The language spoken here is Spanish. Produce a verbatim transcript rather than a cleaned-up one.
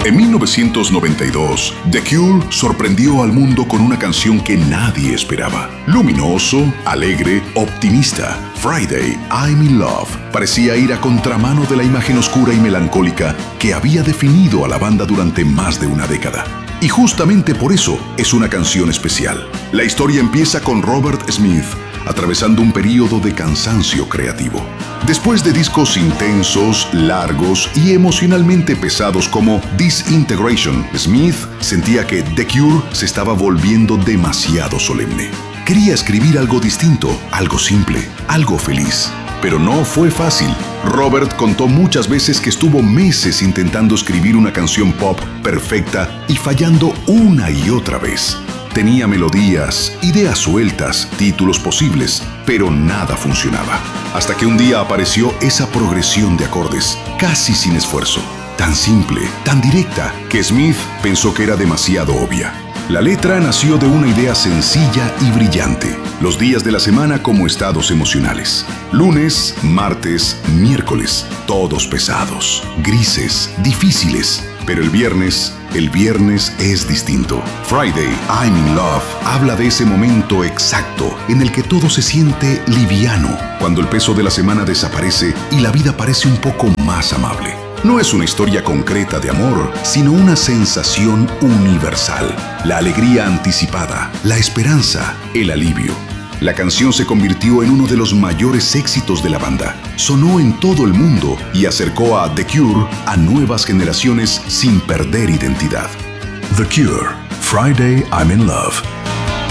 En mil novecientos noventa y dos, The Cure sorprendió al mundo con una canción que nadie esperaba. Luminoso, alegre, optimista, Friday, I'm in Love parecía ir a contramano de la imagen oscura y melancólica que había definido a la banda durante más de una década. Y justamente por eso es una canción especial. La historia empieza con Robert Smith atravesando un período de cansancio creativo. Después de discos intensos, largos y emocionalmente pesados como Disintegration, Smith sentía que The Cure se estaba volviendo demasiado solemne. Quería escribir algo distinto, algo simple, algo feliz. Pero no fue fácil. Robert contó muchas veces que estuvo meses intentando escribir una canción pop perfecta y fallando una y otra vez. Tenía melodías, ideas sueltas, títulos posibles, pero nada funcionaba. Hasta que un día apareció esa progresión de acordes, casi sin esfuerzo. Tan simple, tan directa, que Smith pensó que era demasiado obvia. La letra nació de una idea sencilla y brillante. Los días de la semana como estados emocionales. Lunes, martes, miércoles, todos pesados, grises, difíciles. Pero el viernes, el viernes es distinto. Friday, I'm in Love, habla de ese momento exacto en el que todo se siente liviano, cuando el peso de la semana desaparece y la vida parece un poco más amable. No es una historia concreta de amor, sino una sensación universal. La alegría anticipada, la esperanza, el alivio. La canción se convirtió en uno de los mayores éxitos de la banda. Sonó en todo el mundo y acercó a The Cure a nuevas generaciones sin perder identidad. The Cure, Friday, I'm in Love.